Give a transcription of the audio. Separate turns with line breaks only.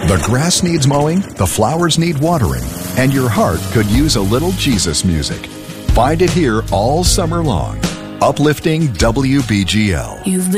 The grass needs mowing, the flowers need watering, and your heart could use a little Jesus music. Find it here all summer long. Uplifting WBGL.
You've